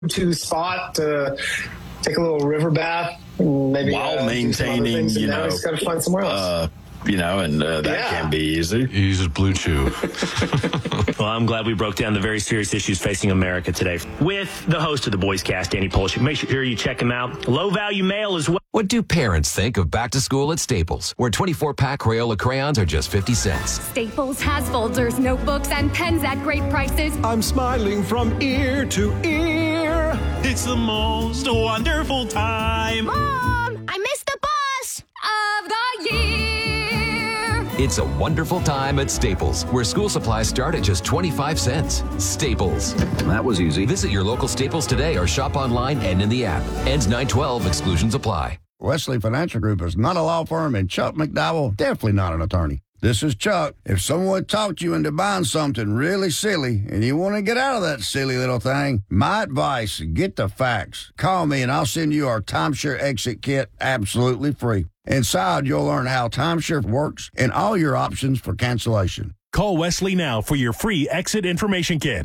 to spot to take a little river bath, maybe while maintaining, now he's got to find somewhere else. That can be easy. He uses Blue Chew. Well, I'm glad we broke down the very serious issues facing America today with the host of the Boys Cast, Danny Polishuk. Make sure you check him out. Low-value mail as well. What do parents think of back to school at Staples, where 24-pack Crayola crayons are just 50 cents? Staples has folders, notebooks, and pens at great prices. I'm smiling from ear to ear. It's the most wonderful time. Mom, I missed the bus of the year. It's a wonderful time at Staples, where school supplies start at just 25 cents. Staples. That was easy. Visit your local Staples today or shop online and in the app. Ends 9/12. Exclusions apply. Wesley Financial Group is not a law firm, and Chuck McDowell, definitely not an attorney. This is Chuck. If someone talked you into buying something really silly and you want to get out of that silly little thing, my advice, get the facts. Call me and I'll send you our timeshare exit kit absolutely free. Inside, you'll learn how timeshare works and all your options for cancellation. Call Wesley now for your free exit information kit.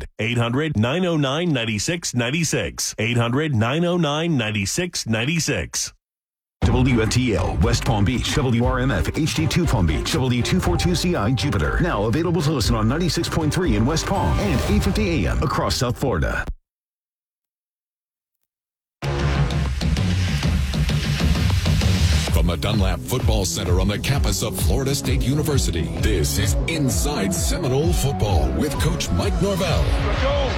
800-909-9696. 800-909-9696. WFTL, West Palm Beach, WRMF, HD2 Palm Beach, W242CI, Jupiter. Now available to listen on 96.3 in West Palm and 850 AM across South Florida. From the Dunlap Football Center on the campus of Florida State University, this is Inside Seminole Football with Coach Mike Norvell. Let's go!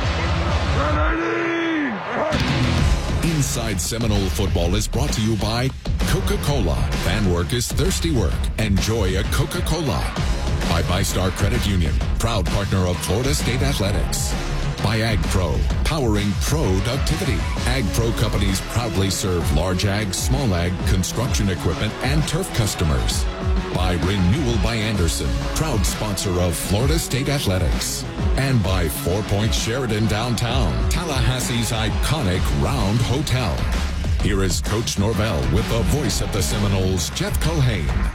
Inside Seminole Football is brought to you by Coca-Cola. Fan work is thirsty work. Enjoy a Coca-Cola. By ByStar Credit Union, proud partner of Florida State Athletics. By AgPro, powering productivity. AgPro companies proudly serve large ag, small ag, construction equipment, and turf customers. By Renewal by Anderson, proud sponsor of Florida State Athletics. And by 4 Point Sheridan Downtown, Tallahassee's iconic Round Hotel. Here is Coach Norvell with the voice of the Seminoles, Jeff Culhane.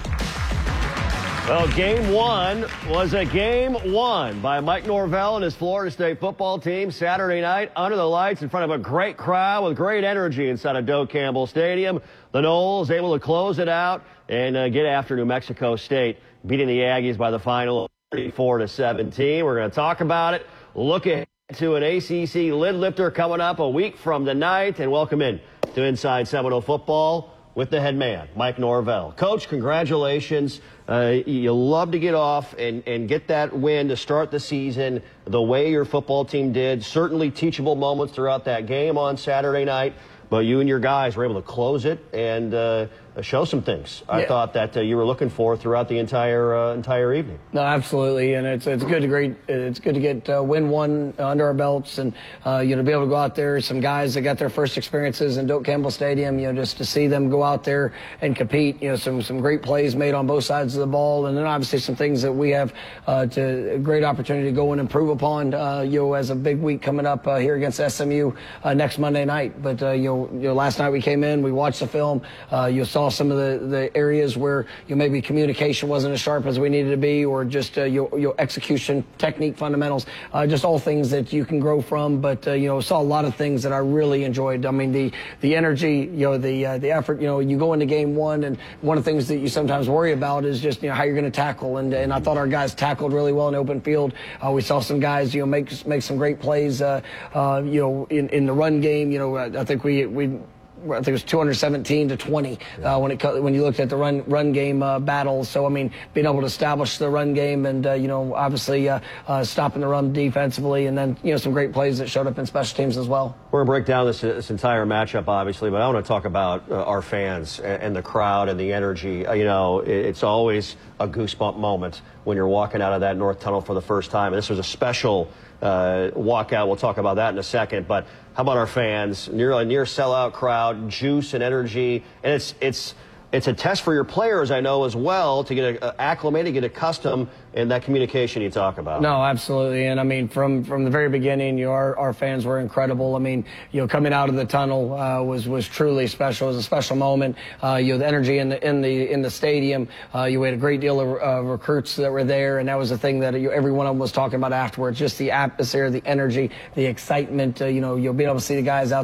Well, game one was a game won by Mike Norvell and his Florida State football team Saturday night under the lights in front of a great crowd with great energy inside of Doak Campbell Stadium. The Noles able to close it out and get after New Mexico State, beating the Aggies by the final 34-17. We're going to talk about it, look ahead to an ACC lid lifter coming up a week from tonight, and welcome in to Inside Seminole Football with the head man, Mike Norvell. Coach, congratulations. You love to get off and get that win to start the season the way your football team did. Certainly teachable moments throughout that game on Saturday night, but you and your guys were able to close it and show some things I thought that you were looking for throughout the entire evening. No, absolutely, and it's good to get win one under our belts, and be able to go out there. Some guys that got their first experiences in Doak Campbell Stadium, just to see them go out there and compete. Some great plays made on both sides of the ball, and then obviously some things that we have a great opportunity to go and improve upon. As a big week coming up here against SMU next Monday night. But last night we came in, we watched the film, you saw some of the areas where maybe communication wasn't as sharp as we needed to be, or just your execution, technique, fundamentals, just all things that you can grow from. But saw a lot of things that I really enjoyed. I mean, the energy, the effort. You go into game one, and one of the things that you sometimes worry about is just how you're going to tackle. And I thought our guys tackled really well in open field. We saw some guys make some great plays. In the run game. I think I think it was 217-20 when you looked at the run game battles. So being able to establish the run game and obviously stopping the run defensively, and then some great plays that showed up in special teams as well. We're gonna break down this entire matchup, obviously, but I want to talk about our fans and the crowd and the energy. It's always a goosebump moment when you're walking out of that North Tunnel for the first time. And this was a special walkout. We'll talk about that in a second. But how about our fans? A near sellout crowd, juice and energy, and it's it's a test for your players, I know, as well, to get acclimated, get accustomed, and that communication you talk about. No, absolutely. And I mean, from the very beginning, our fans were incredible. I mean, coming out of the tunnel was truly special. It was a special moment. The energy in the stadium. You had a great deal of recruits that were there, and that was the thing that every one of them was talking about afterwards. Just the atmosphere, the energy, the excitement. You'll be able to see the guys out